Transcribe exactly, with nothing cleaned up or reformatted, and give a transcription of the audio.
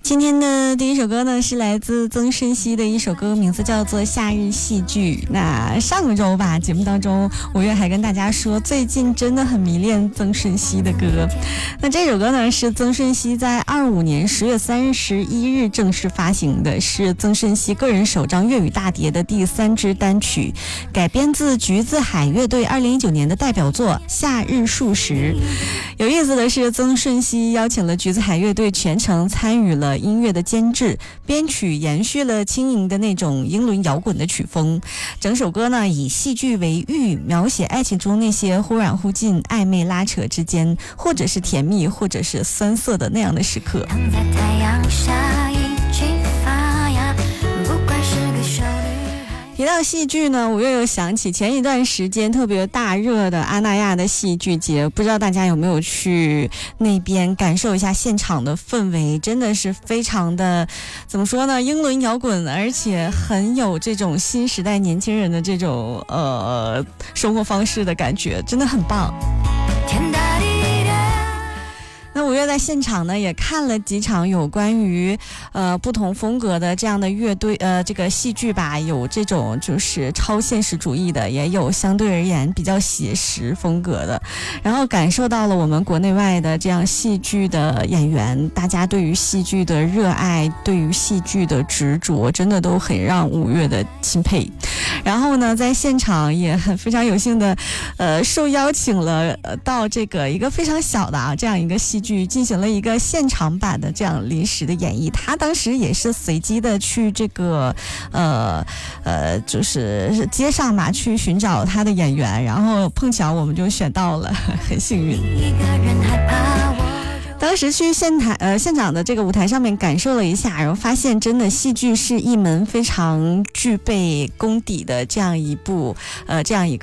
今天的第一首歌呢是来自曾舜晞的一首歌，名字叫做《夏日戏剧》。那上个周吧，节目当中五月还跟大家说，最近真的很迷恋曾舜晞的歌。那这首歌呢是曾舜晞在二五年十月三十一日正式发行的，是曾舜晞个人首张粤语大碟的第三支单曲，改编自橘子海乐队二零一九年的代表作《夏日数十》。有意思的是，曾舜晞邀请了橘子海乐队全程参与了音乐的监制，编曲延续了轻盈的那种英伦摇滚的曲风。整首歌呢以戏剧为喻，描写爱情中那些忽远忽近、暧昧拉扯之间，或者是甜蜜，或者是酸涩的那样的时刻。 躺在太阳下一起发芽，不管是个小女孩。 提到戏剧呢，我又有想起前一段时间特别大热的阿那亚的戏剧节，不知道大家有没有去那边感受一下现场的氛围，真的是非常的怎么说呢，英伦摇滚，而且很有这种新时代年轻人的这种呃生活方式的感觉，真的很棒。 天大地那五月在现场呢也看了几场有关于呃不同风格的这样的乐队呃这个戏剧吧，有这种就是超现实主义的，也有相对而言比较写实风格的，然后感受到了我们国内外的这样戏剧的演员，大家对于戏剧的热爱，对于戏剧的执着，真的都很让五月的钦佩。然后呢在现场也很非常有幸的呃受邀请了呃到这个一个非常小的啊这样一个戏剧进行了一个现场版的这样临时的演绎，他当时也是随机的去这个呃呃就是街上嘛去寻找他的演员，然后碰巧我们就选到了，很幸运。 一个人害怕我当时去现台呃现场的这个舞台上面感受了一下，然后发现真的戏剧是一门非常具备功底的这样一部呃这样一个